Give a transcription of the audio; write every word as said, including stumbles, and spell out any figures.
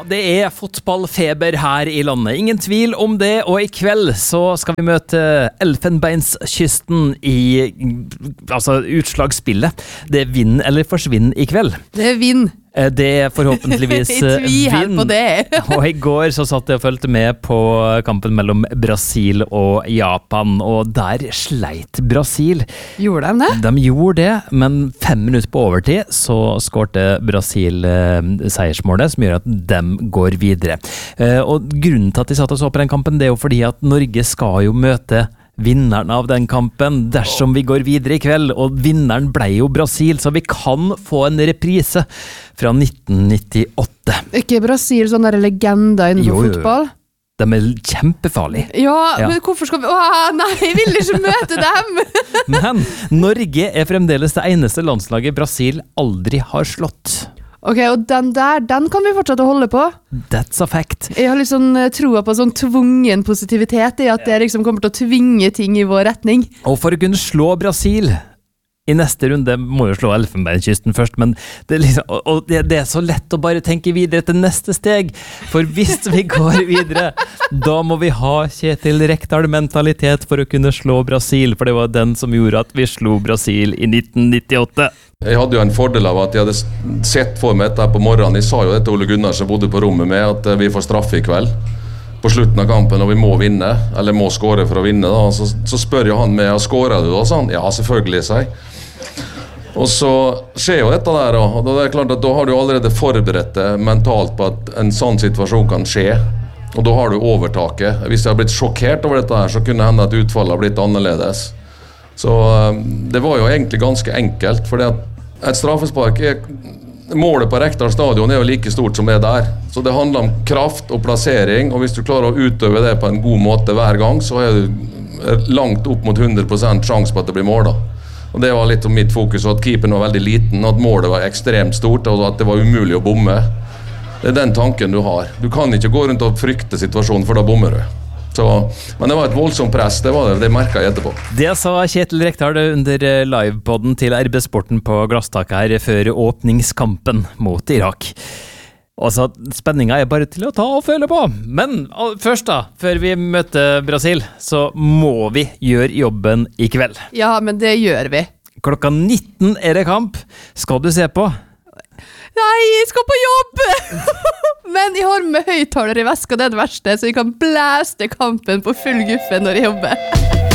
det er fotballfeber her i landet. Ingen tvil om det, og i kveld så skal vi møte Elfenbenskysten i altså, utslagsspillet. Det er vinn eller forsvinn i kveld. Det er vinn. Det er forhåpentligvis vinn. På det. Og i går så satt jeg og følte med på kampen mellom Brasil og Japan, og der sleit Brasil. Gjorde de det? De gjorde det, men fem minutter på overtid så skårte Brasil eh, seiersmålet, som gjør at de går videre. Eh, og grunnen til at de satt og så på den kampen, det er jo fordi at Norge skal jo møte vinneren av den kampen dersom vi går videre i kveld, og vinneren ble jo Brasil, så vi kan få en reprise fra nitten nittiåtte. Er ikke Brasil sånn der legender innenfor Jo, jo, jo. fotball? De er kjempefarlige. Ja, Ja. men hvorfor skal vi... Åh, nei, jeg vil ikke møte dem! Men Norge er fremdeles det eneste landslaget Brasil aldri har slått. Ok, og den der, den kan vi fortsette å holde på. That's a fact. Jeg har litt sånn eh, troa på sånn tvungen positivitet i at det liksom kommer til å tvinge ting i vår retning. Og for å kunne slå Brasil i neste runde, må jo slå Elfenbenskysten først, men det er, liksom, og det, det er så lett å bare tenke videre til neste steg, for hvis vi går videre, da må vi ha Kjetil Rekdal-mentalitet for å kunne slå Brasil, for det var den som gjorde at vi slo Brasil i nitten nittiåtte. Jeg hadde jo en fordel av at jeg hadde sett for meg dette på morgenen. Jeg sa jo det til Ole Gunnar som bodde på rommet med, at vi får straffe i kveld på slutten av kampen, og vi må vinne, eller må skåre for å vinne. Da. Så, så spør jo han meg, skårer du da? Sånn, ja, selvfølgelig, sier jeg. Og så skjer jo dette der, og det er klart at da har du allerede forberedt deg mentalt på at en sånn situasjon kan skje, og da har du overtaket. Hvis jeg har blitt sjokkert over dette her, så kunne det hende at utfallet har blitt annerledes. Så det var jo egentlig ganske enkelt, fordi at et straffespark er, målet på Rekdal stadion er jo like stort som det er der. Så det handler om kraft og plassering, og hvis du klarer å utøve det på en god måte hver gang, så er du langt opp mot hundre prosent sjanse på at det blir mål da. Og det var litt om mitt fokus, at keeperen var veldig liten, at målet var ekstremt stort, og at det var umulig å bomme. Det er den tanken du har. Du kan ikke gå rundt og frykte situasjonen, for da bommer du. Så, men det var et voldsomt press, det var det, det merket jeg etterpå. Det sa Kjetil Rekdal under livepodden til R B Sporten på Glasstaket her før åpningskampen mot Irak. Altså, spenninga er bare til å ta og føle på. Men først da, før vi møter Brasil, så må vi gjøre jobben i kveld. Ja, men det gjør vi. Klokka nitten er det kamp. Skal du se på? Nei, jeg skal på jobb! Men jeg har med høyttaler i veska, det er det verste, så jeg kan blæste kampen på full guffe når jeg jobber.